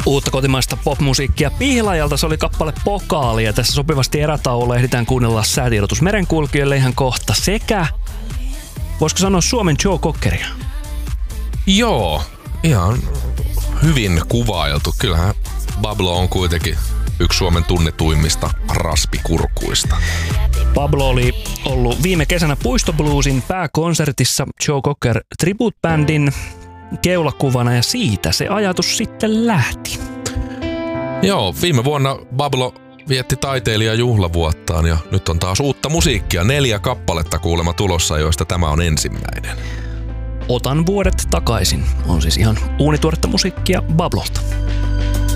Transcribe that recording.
Uutta kotimaista popmusiikkia Pihlajalta, se oli kappale Pokaali, ja tässä sopivasti erätauolla ehditään kuunnella säätiedotus merenkulkijoille ihan kohta sekä, voisiko sanoa, Suomen Joe Cockeria? Joo, ihan hyvin kuvailtu. Kyllähän Pablo on kuitenkin yksi Suomen tunnetuimmista raspikurkuista. Pablo oli ollut viime kesänä Puistobluesin pääkonsertissa Joe Cocker Tribute Bandin keulakuvana, ja siitä se ajatus sitten lähti. Joo, viime vuonna Pablo vietti taiteilijajuhlavuottaan ja nyt on taas uutta musiikkia. 4 kappaletta kuulemma tulossa, joista tämä on ensimmäinen. Otan vuodet takaisin on siis ihan uunituoretta musiikkia Pablolta.